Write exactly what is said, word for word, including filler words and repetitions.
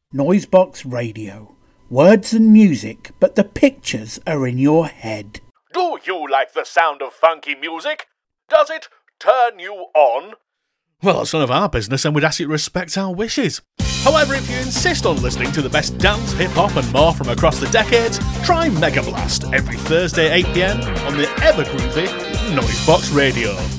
Noisebox Radio. Words and music, but the pictures are in your head. Do you like the sound of funky music? Does it turn you on? Well, that's none of our business, and we'd ask you to respect our wishes. However, if you insist on listening to the best dance, hip-hop and more from across the decades, try Mega Blast every Thursday eight p m on the ever-groovy Noisebox Radio.